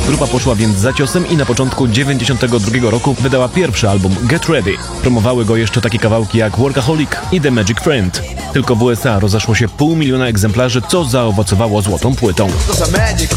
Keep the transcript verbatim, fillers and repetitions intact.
Grupa poszła więc za ciosem i na początku dziewięćdziesiątego drugiego roku wydała pierwszy album Get Ready. Promowały go jeszcze takie kawałki jak Workaholic i The Magic Friend. Tylko w U S A rozeszło się pół miliona egzemplarzy, co zaowocowało złotą płytą.